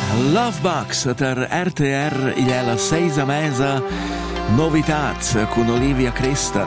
Lovebox der RTR è la 6 mesa novità con Olivia Christen.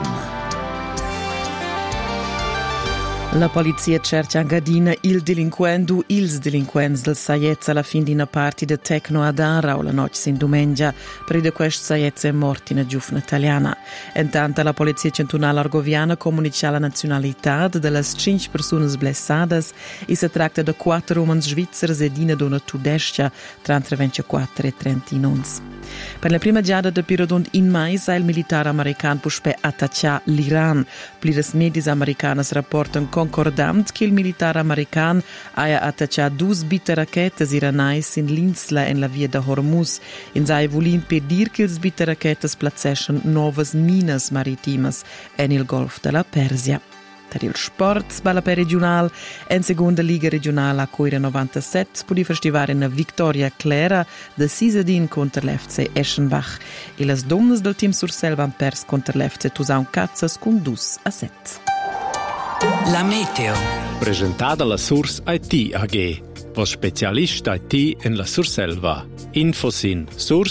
La polizia cerca in Gadina ils delinquents del Saiez alla fin di una parte de Tecno ad Ara o la notte sin domenica per de quest Saiez è morto in giovane italiana. Intanto la polizia centrale argoviana comunica la nazionalità delle 5 persone blessadas e si tratta di 4 uomini svizzeri e una donna tudesca tra 24 e 39. Per la prima giada del periodo in mai sa il militare americano puspe attaccia l'Iran. Pliras medis americanas rapportan concordant che il militare americano aia attaccia 2 bitte rachetes iranais in l'insula en la via de Hormuz. In sai volin impedir che il bitte rachetes placessan novas minas maritimas en il Golf della Persia. Per il sport, balla per regional, in seconda liga regionale a Coira 97 può festivare una vittoria clara da 6-1 contro l'FC Eschenbach e le donne del team Surselva hanno perso contro l'FC Tusaun Cazzas con 2-7. La meteo. Presentata la Source IT AG, was Spezialist IT in la Surselva. Infos in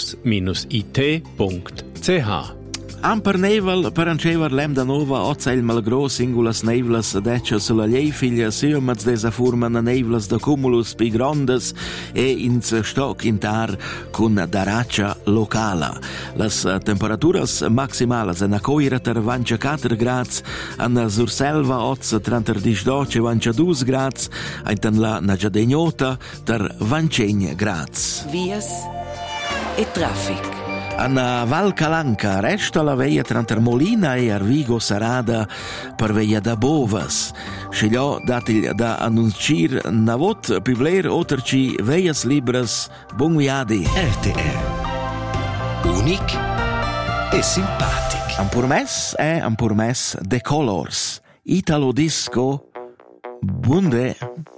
source-it.ch. Amper nevel per ancever lem da nova ozel malgro singulas nevlas deccia sulla liei figlia siumaz desa furman nevlas da cumulus pi grondes e ins stoc intar con daraccia locala. Las temperaturas maximales en a coira ter 24 grads, an Surselva oz 32 grads, en la Nagiadegnota ter 20 grads. Vias e traffic. Anna Val Calanca resta la veia tra Molina e Arvigo Sarada per veia da Bovas. Scegliò datil da annuncir navot pivler oterci veias libras bon viadi. RTR. Unic e simpatic. Ampurmes The Colors. Italo Disco Bunde.